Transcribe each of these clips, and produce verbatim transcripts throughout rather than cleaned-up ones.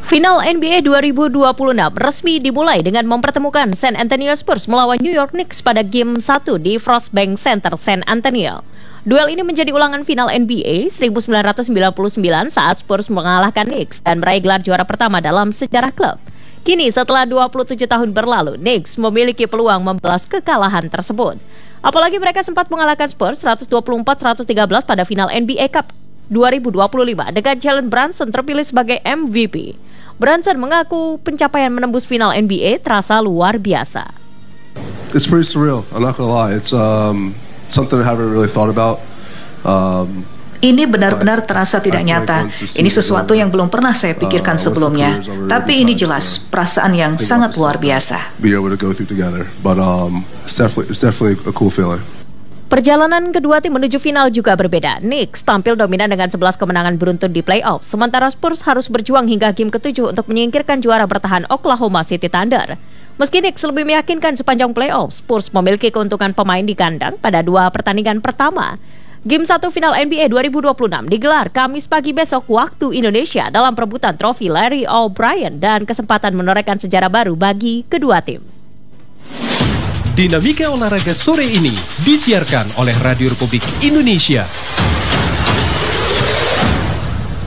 Final N B A dua ribu dua puluh enam resmi dimulai dengan mempertemukan San Antonio Spurs melawan New York Knicks pada Game satu di Frost Bank Center, San Antonio. Duel ini menjadi ulangan final N B A seribu sembilan ratus sembilan puluh sembilan saat Spurs mengalahkan Knicks dan meraih gelar juara pertama dalam sejarah klub. Kini setelah dua puluh tujuh tahun berlalu, Knicks memiliki peluang membalas kekalahan tersebut. Apalagi mereka sempat mengalahkan Spurs seratus dua puluh empat seratus tiga belas pada final N B A Cup dua ribu dua puluh lima dengan Jalen Brunson terpilih sebagai M V P. Brunson mengaku pencapaian menembus final N B A terasa luar biasa. It's pretty surreal. I'm not gonna lie. It's um, something I haven't really thought about. Um, Ini benar-benar terasa tidak nyata. Ini sesuatu yang belum pernah saya pikirkan sebelumnya. Tapi ini jelas perasaan yang sangat luar biasa. Be able to go through together, but um, it's definitely it's definitely a cool feeling. Perjalanan kedua tim menuju final juga berbeda. Knicks tampil dominan dengan sebelas kemenangan beruntun di playoff, sementara Spurs harus berjuang hingga game ketujuh untuk menyingkirkan juara bertahan Oklahoma City Thunder. Meski Knicks lebih meyakinkan sepanjang playoff, Spurs memiliki keuntungan pemain di kandang pada dua pertandingan pertama. Game satu final N B A dua ribu dua puluh enam digelar Kamis pagi besok waktu Indonesia dalam perebutan trofi Larry O'Brien dan kesempatan menorehkan sejarah baru bagi kedua tim. Dinamika olahraga sore ini disiarkan oleh Radio Republik Indonesia.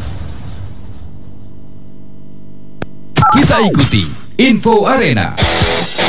Kita ikuti Info Arena.